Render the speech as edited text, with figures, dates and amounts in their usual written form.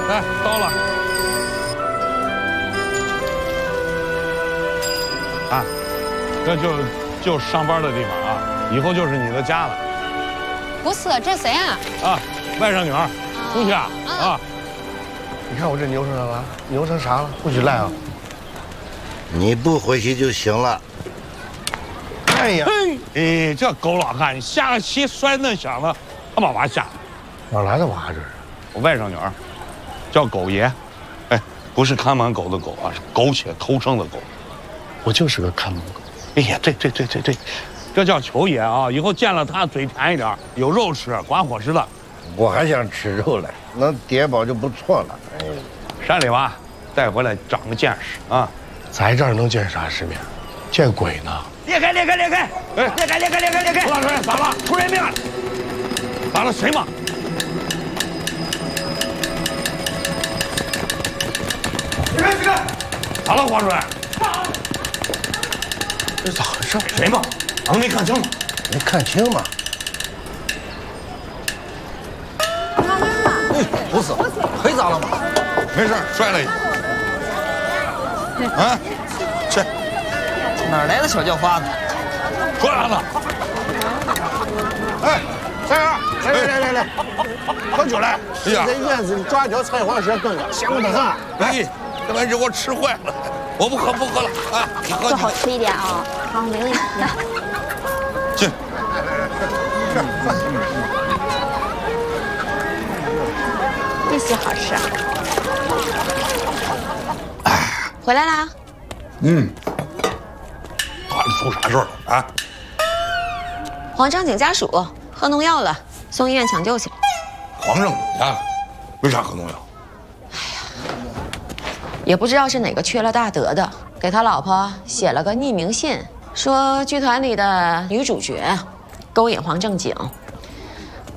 哎，到了。啊，这就上班的地方啊，以后就是你的家了。 不是，这谁啊？ 啊，外甥女儿，出去啊啊！ 你看我这扭成啥了？扭成啥了？不许赖啊！ 你不回去就行了。 哎呀， 哎，这狗老汉，你下个棋摔那响了，他把娃吓的。 哪来的娃这是？ 我外甥女儿，叫狗爷，哎，不是看门狗的狗啊，是苟且偷生的狗。 我就是个看门狗。 哎呀，对，这叫球爷啊！以后见了他嘴甜一点，有肉吃，管伙食的。 我还想吃肉嘞，能叠饱就不错了。哎， 山里娃带回来长个见识啊！ 在这儿能见啥世面？见鬼呢！ 裂开！哎，裂开！胡大帅，咋了？出人命了！咋了？谁嘛？这个！咋了，黄主任？ 这咋回事？ 谁嘛？俺没看清吗？ 没看清吗？ 不是，腿咋了嘛？ 没事，摔了一下。啊，去。 哪来的小叫花子？ 说啥呢？ 哎，三儿，来，喝酒来！ 哎呀， 在院子里抓一条菜花蛇炖了，香得很。 哎，这玩意我吃坏了，我不喝了啊！你喝。 做好吃一点啊！好，没问题。 进。 这些好吃。回来啦？ 家里出啥事儿了啊？ 黄正经家属喝农药了，送医院抢救去了。 黄正经家为啥喝农药？ 也不知道是哪个缺了大德的，给他老婆写了个匿名信，说剧团里的女主角勾引黄正经，